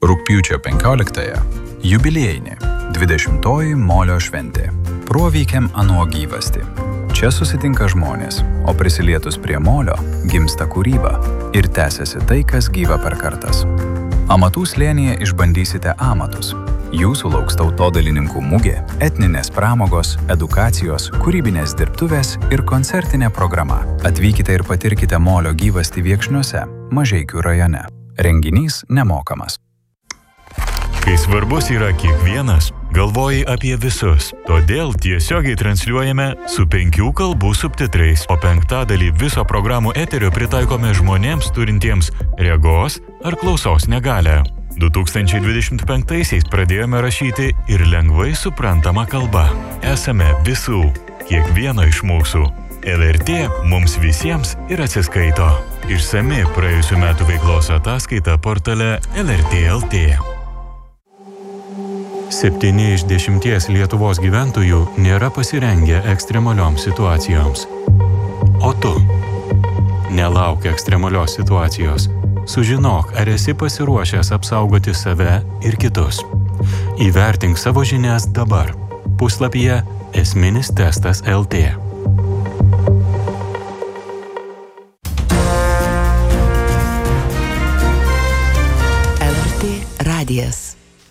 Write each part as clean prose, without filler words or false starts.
Rugpjūčio 15-ąją jubiliejinė 20-oji Molio šventė. Proveikiam ano gyvasti. Čia susitinka žmonės, o prisilietus prie molio gimsta kūryba ir tęsiasi tai, kas gyva per kartas. Amatų slėnyje išbandysite amatus. Jūsų lauks tautodalininkų mugė, etninės pramogos, edukacijos, kūrybinės dirbtuvės ir koncertinė programa. Atvykite ir patirkite molio gyvastį Viekšniuose, Mažeikių rajone. Renginys nemokamas. Kai svarbus yra kiekvienas, galvoji apie visus. Todėl tiesiogiai transliuojame su 5 kalbų subtitrais, o 5% viso programų eterio pritaikome žmonėms turintiems regos ar klausos negalią. 2025-aisiais pradėjome rašyti ir lengvai suprantamą kalbą. Esame visų, kiekvieno iš mūsų. LRT mums visiems ir atsiskaito. Išsami praėjusių metų veiklos ataskaita portale LRT LT. 7 iš 10 Lietuvos gyventojų nėra pasirengę ekstremalioms situacijoms. O tu? Nelauk ekstremalios situacijos. Sužinok, ar esi pasiruošęs apsaugoti save ir kitus. Įvertink savo žinias dabar. Puslapyje Esminis testas LT. LRT radijas.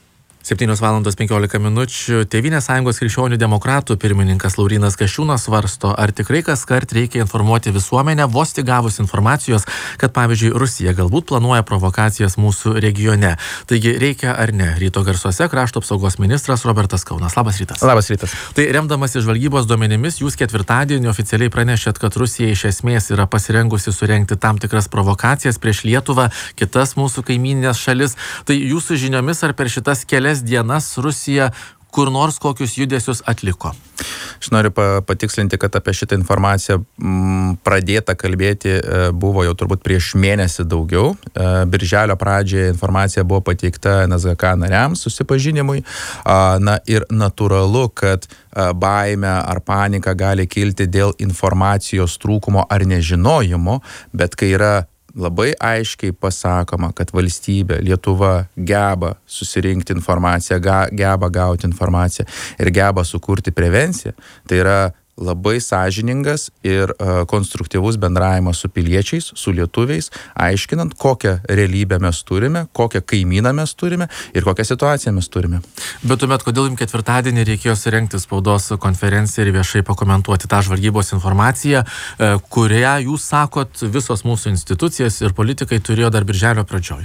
7:15 Tėvynės sąjungos krikščionių demokratų pirmininkas Laurynas Kasčiūnas svarsto, ar tikrai kaskart reikia informuoti visuomenę, vos tik gavus informacijos, kad pavyzdžiui Rusija galbūt planuoja provokacijas mūsų regione. Taigi reikia ar ne? Ryto garsuose krašto apsaugos ministras Robertas Kaunas. Labas rytas. Labas rytas. Tai remdamasi žvalgybos duomenimis, jūs ketvirtadienį oficialiai pranešėt, kad Rusija iš esmės yra pasirengusi surengti tam tikras provokacijas prieš Lietuvą, kitas mūsų kaimyninės šalis. Tai jūsų žiniomis, ar per šitas kelias dienas Rusija kur nors kokius judesius atliko? Aš noriu patikslinti, kad apie šitą informaciją pradėta kalbėti buvo jau turbūt prieš mėnesį daugiau. Birželio pradžioje informacija buvo pateikta NSGK nariams susipažinimui. Na ir natūralu, kad baimė ar panika gali kilti dėl informacijos trūkumo ar nežinojimo, bet kai yra labai aiškiai pasakoma, kad valstybė, Lietuva geba susirinkti informaciją, geba gauti informaciją ir geba sukurti prevenciją, tai yra labai sąžiningas ir konstruktyvus bendravimas su piliečiais, su lietuviais, aiškinant, kokią realybę mes turime, kokią kaimyną mes turime ir kokią situaciją mes turime. Bet tuomet, kodėl jums ketvirtadienį reikėjo surengti spaudos konferenciją ir viešai pakomentuoti tą žvalgybos informaciją, kurią jūs sakot, visos mūsų institucijas ir politikai turėjo dar birželio pradžioj?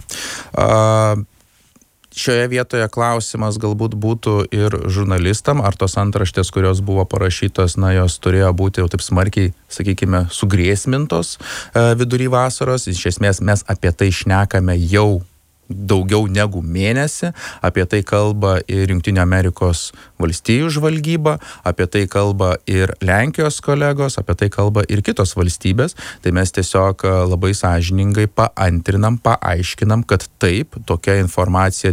Šioje vietoje klausimas galbūt būtų ir žurnalistam, ar tos antraštės, kurios buvo parašytos, jos turėjo būti jau taip smarkiai, sakykime, sugrėsmintos vidury vasaros. Iš esmės mes apie tai šnekame jau daugiau negu mėnesį, apie tai kalba ir Jungtinių Amerikos valstijų žvalgyba, apie tai kalba ir Lenkijos kolegos, apie tai kalba ir kitos valstybės. Tai mes tiesiog labai sąžiningai paantrinam, paaiškinam, kad taip, tokia informacija